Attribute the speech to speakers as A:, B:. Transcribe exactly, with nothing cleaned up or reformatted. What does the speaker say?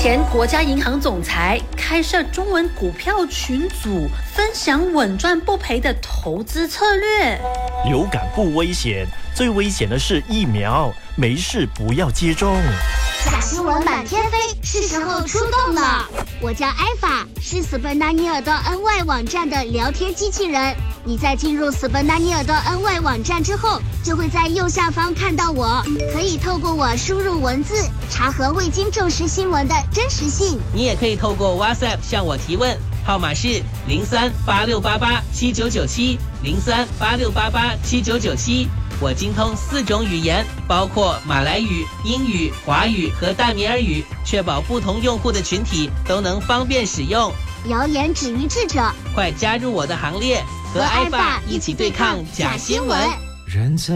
A: 前国家银行总裁开设中文股票群组，分享稳赚不赔的投资策略。
B: 流感不危险，最危险的是疫苗，没事不要接种。
C: 假新闻满天飞，是时候出动了。我叫艾法，是斯本纳尼尔的 N Y 网站的聊天机器人。你在进入斯本纳尼尔的 N Y 网站之后，就会在右下方看到我，可以透过我输入文字，查核未经证实新闻的真实性。
D: 你也可以透过 WhatsApp 向我提问，号码是零三八六八八七九九七零三八六八八七九九七。我精通四种语言，包括马来语、英语、华语和大米尔语，确保不同用户的群体都能方便使用。
C: 谣言止于智者，
D: 快加入我的行列，和艾爸一起对抗假新闻。
E: 人在